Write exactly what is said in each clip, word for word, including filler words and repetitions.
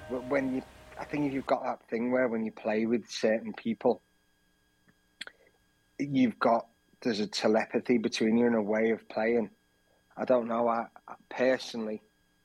when you, I think if you've got that thing where when you play with certain people, you've got, there's a telepathy between you and a way of playing. I don't know, I, I personally,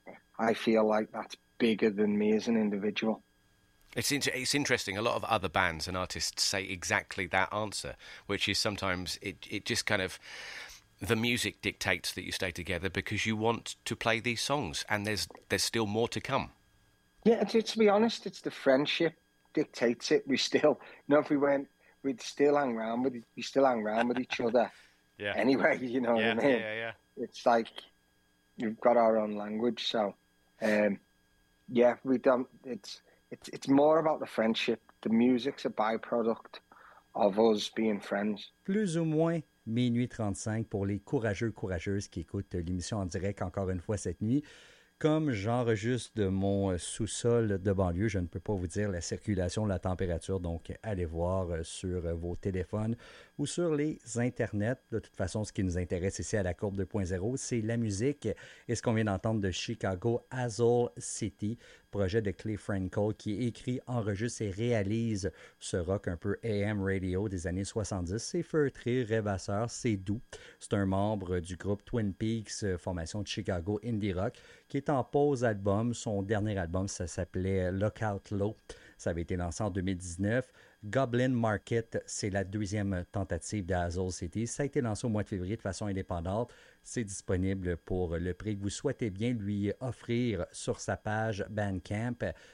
I feel like that's bigger than me as an individual. It's in- it's interesting. A lot of other bands and artists say exactly that answer, which is sometimes it, it just kind of, the music dictates that you stay together because you want to play these songs, and there's there's still more to come. Yeah, to, to be honest, it's the friendship dictates it. We still, you know, if we went, we'd still hang around with, we still hang around with each other. Yeah. Anyway, you know yeah, what I mean? Yeah, yeah, It's like we've got our own language, so um, yeah, we don't. It's it's it's more about the friendship. The music's a byproduct of us being friends. Plus ou moins minuit trente-cinq pour les courageux courageuses qui écoutent l'émission en direct encore une fois cette nuit. Comme j'enregistre de mon sous-sol de banlieue, je ne peux pas vous dire la circulation, la température, donc allez voir sur vos téléphones ou sur les internets. De toute façon, ce qui nous intéresse ici à la courbe deux point zéro, c'est la musique et ce qu'on vient d'entendre de Chicago, Azul City, projet de Clay Frankel qui écrit, enregistre et réalise ce rock un peu A M radio des années soixante-dix. C'est feutré, rêvasseur, c'est doux. C'est un membre du groupe Twin Peaks, formation de Chicago Indie Rock, qui est en pause album. Son dernier album, ça s'appelait Lookout Low. Ça avait été lancé en deux mille dix-neuf. Goblin Market, c'est la deuxième tentative d'Azul City. Ça a été lancé au mois de février de façon indépendante. C'est disponible pour le prix que vous souhaitez bien lui offrir sur sa page Bandcamp.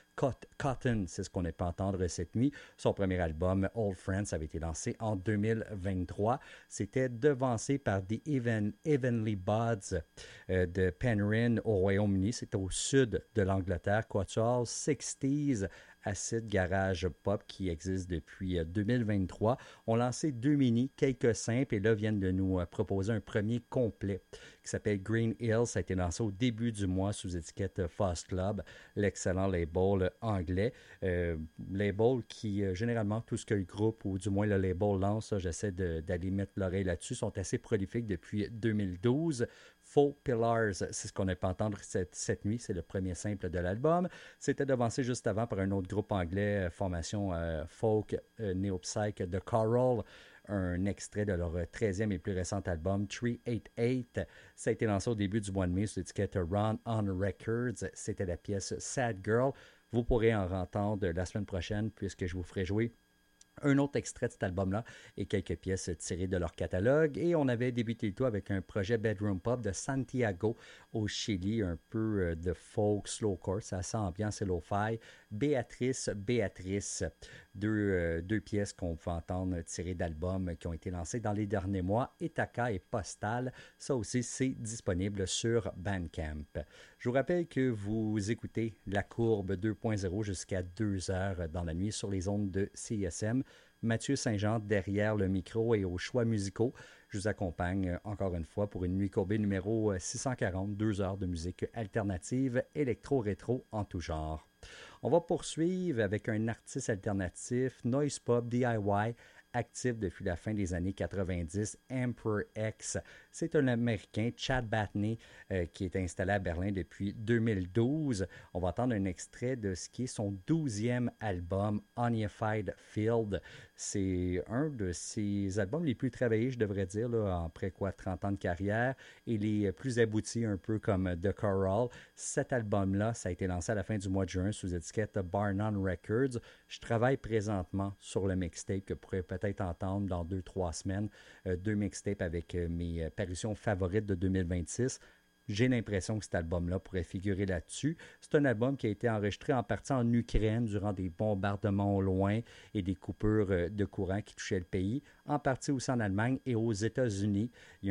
Cotton, c'est ce qu'on a pu entendre cette nuit. Son premier album, Old Friends, avait été lancé en deux mille vingt-trois. C'était devancé par The Even, Evenly Buds euh, de Penryn au Royaume-Uni. C'est au sud de l'Angleterre. Quatuor sixties, acid garage pop qui existe depuis deux mille vingt-trois. On a lancé deux mini, quelques simples, et là viennent de nous proposer un premier complet qui s'appelle Green Hills. Ça a été lancé au début du mois sous étiquette Fast Club, l'excellent label anglais. Euh, label qui, euh, généralement, tout ce que le groupe, ou du moins le label lance, là, j'essaie de, d'aller mettre l'oreille là-dessus, sont assez prolifiques depuis deux mille douze. Faux Pillars, c'est ce qu'on a pu entendre cette, cette nuit, c'est le premier simple de l'album. C'était devancé juste avant par un autre groupe anglais, formation euh, folk, euh, néo-psych de Coral, un extrait de leur treizième et plus récent album, trois cent quatre-vingt-huit. Ça a été lancé au début du mois de mai sur l'étiquette Run On Records. C'était la pièce Sad Girl. Vous pourrez en entendre la semaine prochaine puisque je vous ferai jouer un autre extrait de cet album-là et quelques pièces tirées de leur catalogue. Et on avait débuté le tout avec un projet Bedroom Pop de Santiago au Chili, un peu de folk slowcore, ça sent ambiance et lo-fi. Béatrice, Béatrice, deux, euh, deux pièces qu'on peut entendre tirées d'albums qui ont été lancés dans les derniers mois, Etaka et Postal. Ça aussi, c'est disponible sur Bandcamp. Je vous rappelle que vous écoutez La Courbe deux point zéro jusqu'à deux heures dans la nuit sur les ondes de C I S M. Mathieu Saint-Jean derrière le micro et aux choix musicaux. Je vous accompagne encore une fois pour une nuit courbée numéro six cent quarante, deux heures de musique alternative, électro-rétro en tout genre. On va poursuivre avec un artiste alternatif, noise pop, D I Y, actif depuis la fin des années quatre-vingt-dix, Emperor X. C'est un Américain, Chad Batney, euh, qui est installé à Berlin depuis deux mille douze. On va entendre un extrait de ce qui est son douzième album, Unified Field. C'est un de ses albums les plus travaillés, je devrais dire, là, après quoi, trente ans de carrière, et les plus aboutis, un peu comme The Coral. Cet album-là, ça a été lancé à la fin du mois de juin sous étiquette Barnum Records. Je travaille présentement sur le mixtape que vous pourrez peut-être entendre dans deux, trois semaines. Euh, deux mixtapes avec euh, mes parutions favorites de deux mille vingt-six. J'ai l'impression que cet album-là pourrait figurer là-dessus. C'est un album qui a été enregistré en partie en Ukraine durant des bombardements au loin et des coupures de courant qui touchaient le pays, en partie aussi en Allemagne et aux États-Unis. Il y a